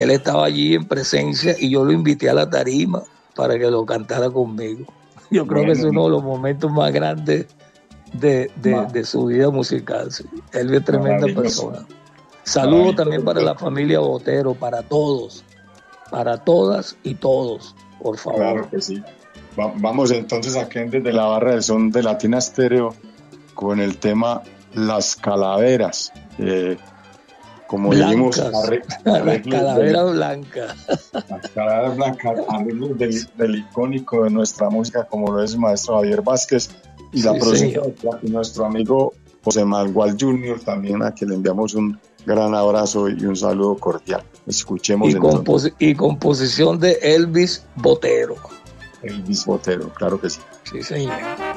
Él estaba allí en presencia y yo lo invité a la tarima para que lo cantara conmigo. Yo creo que es uno de los momentos más grandes de su vida musical. Sí. Él es tremenda persona. Saludos también para la familia Botero, para todos, para todas y todos, por favor. Claro que sí. Vamos entonces aquí desde la barra del son de Latina Estéreo con el tema Las Calaveras. Como blancas, dijimos, las calaveras blancas. Las Calaveras Blancas, arreglos del icónico de nuestra música, como lo es el maestro Javier Vázquez, y la producción de nuestro amigo José Manuel Jr., también a quien le enviamos un gran abrazo y un saludo cordial. Escuchemos y composición de Elvis Botero. Elvis Botero, claro que sí. Sí, señor.